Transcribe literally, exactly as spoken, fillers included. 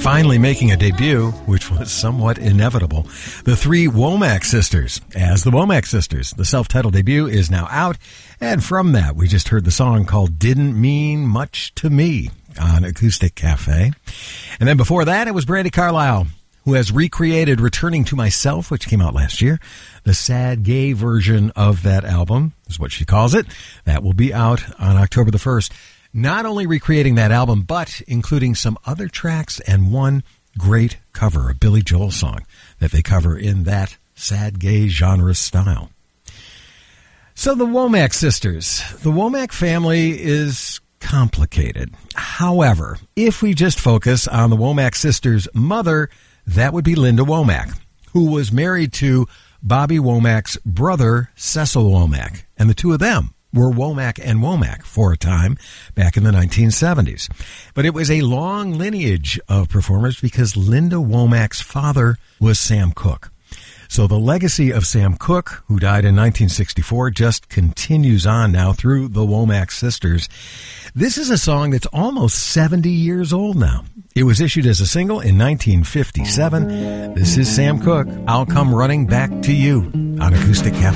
finally making a debut, which was somewhat inevitable. The three Womack sisters, as the Womack sisters. The self-titled debut is now out, and from that, we just heard the song called Didn't Mean Much to Me on Acoustic Cafe. And then before that, it was Brandi Carlile, who has recreated Returning to Myself, which came out last year. The sad gay version of that album is what she calls it. That will be out on October the first. Not only recreating that album, but including some other tracks and one great cover, a Billy Joel song that they cover in that sad gay genre style. So the Womack sisters. The Womack family is complicated. However, if we just focus on the Womack sisters' mother, that would be Linda Womack, who was married to Bobby Womack's brother, Cecil Womack, and the two of them were Womack and Womack for a time back in the nineteen seventies. But it was a long lineage of performers because Linda Womack's father was Sam Cooke. So the legacy of Sam Cooke, who died in nineteen sixty-four, just continues on now through the Womack sisters. This is a song that's almost seventy years old now. It was issued as a single in nineteen fifty-seven. This is Sam Cooke, I'll Come Running Back to You on Acoustic Cafe.